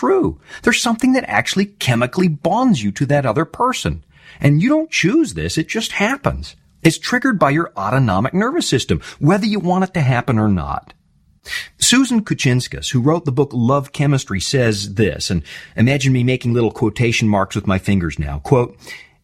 true. There's something that actually chemically bonds you to that other person. And you don't choose this, it just happens. It's triggered by your autonomic nervous system, whether you want it to happen or not. Susan Kuchinskas, who wrote the book Love Chemistry, says this, and imagine me making little quotation marks with my fingers now. Quote,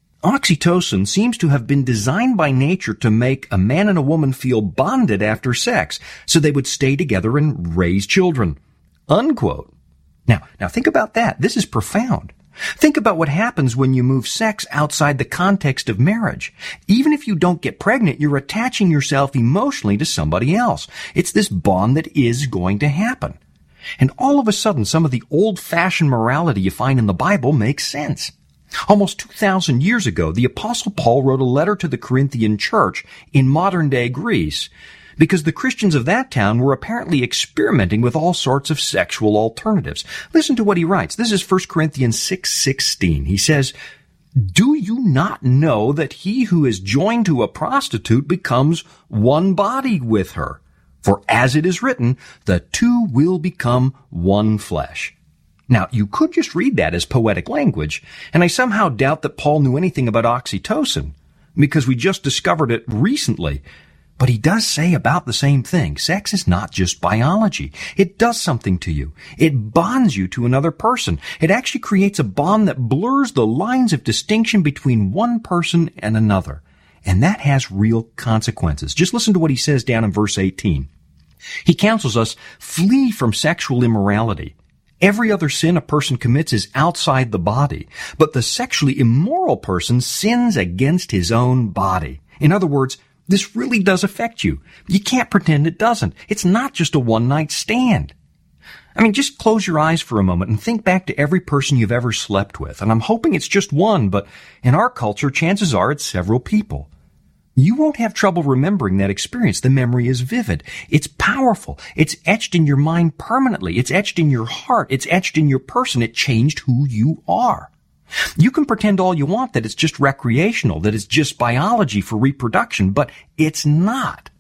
oxytocin seems to have been designed by nature to make a man and a woman feel bonded after sex, so they would stay together and raise children. Unquote. Now think about that. This is profound. Think about what happens when you move sex outside the context of marriage. Even if you don't get pregnant, you're attaching yourself emotionally to somebody else. It's this bond that is going to happen. And all of a sudden, some of the old-fashioned morality you find in the Bible makes sense. Almost 2,000 years ago, the Apostle Paul wrote a letter to the Corinthian church in modern-day Greece because the Christians of that town were apparently experimenting with all sorts of sexual alternatives. Listen to what he writes. This is 1 Corinthians 6:16. He says, do you not know that he who is joined to a prostitute becomes one body with her? For as it is written, the two will become one flesh. Now, you could just read that as poetic language, and I somehow doubt that Paul knew anything about oxytocin, because we just discovered it recently. But he does say about the same thing. Sex is not just biology. It does something to you. It bonds you to another person. It actually creates a bond that blurs the lines of distinction between one person and another. And that has real consequences. Just listen to what he says down in verse 18. He counsels us, flee from sexual immorality. Every other sin a person commits is outside the body, but the sexually immoral person sins against his own body. In other words, this really does affect you. You can't pretend it doesn't. It's not just a one-night stand. I mean, just close your eyes for a moment and think back to every person you've ever slept with. And I'm hoping it's just one, but in our culture, chances are it's several people. You won't have trouble remembering that experience. The memory is vivid. It's powerful. It's etched in your mind permanently. It's etched in your heart. It's etched in your person. It changed who you are. You can pretend all you want that it's just recreational, that it's just biology for reproduction, but it's not.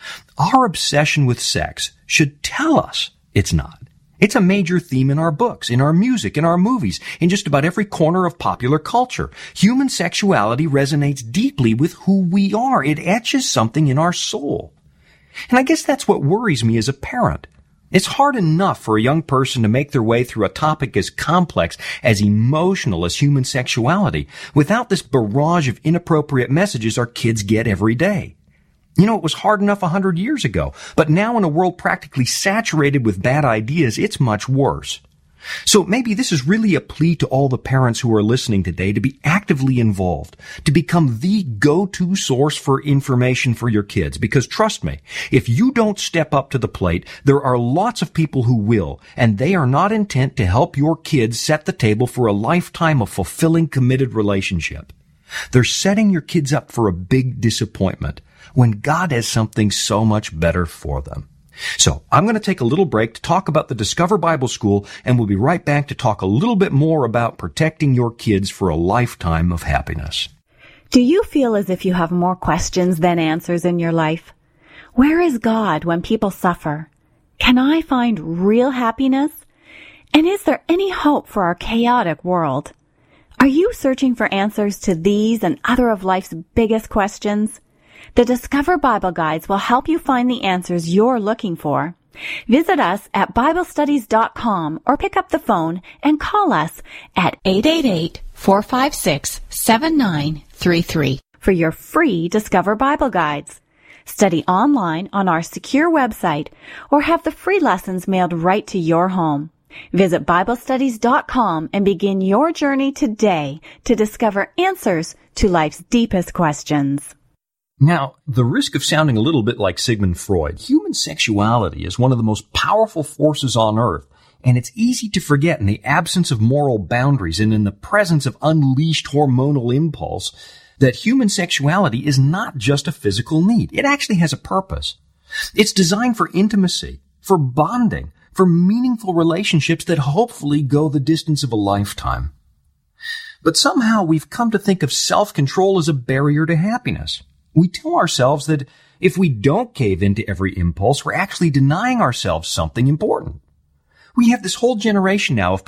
Our obsession with sex should tell us it's not. It's a major theme in our books, in our music, in our movies, in just about every corner of popular culture. Human sexuality resonates deeply with who we are. It etches something in our soul. And I guess that's what worries me as a parent. It's hard enough for a young person to make their way through a topic as complex, as emotional as human sexuality, without this barrage of inappropriate messages our kids get every day. You know, it was hard enough 100 years ago, but now in a world practically saturated with bad ideas, it's much worse. So maybe this is really a plea to all the parents who are listening today to be actively involved, to become the go-to source for information for your kids. Because trust me, if you don't step up to the plate, there are lots of people who will, and they are not intent to help your kids set the table for a lifetime of fulfilling, committed relationship. They're setting your kids up for a big disappointment when God has something so much better for them. So I'm going to take a little break to talk about the Discover Bible School, and we'll be right back to talk a little bit more about protecting your kids for a lifetime of happiness. Do you feel as if you have more questions than answers in your life? Where is God when people suffer? Can I find real happiness? And is there any hope for our chaotic world? Are you searching for answers to these and other of life's biggest questions? The Discover Bible Guides will help you find the answers you're looking for. Visit us at BibleStudies.com or pick up the phone and call us at 888-456-7933 for your free Discover Bible Guides. Study online on our secure website or have the free lessons mailed right to your home. Visit BibleStudies.com and begin your journey today to discover answers to life's deepest questions. Now, the risk of sounding a little bit like Sigmund Freud, human sexuality is one of the most powerful forces on earth, and it's easy to forget in the absence of moral boundaries and in the presence of unleashed hormonal impulse that human sexuality is not just a physical need. It actually has a purpose. It's designed for intimacy, for bonding, for meaningful relationships that hopefully go the distance of a lifetime. But somehow we've come to think of self-control as a barrier to happiness. We tell ourselves that if we don't cave into every impulse, we're actually denying ourselves something important. We have this whole generation now of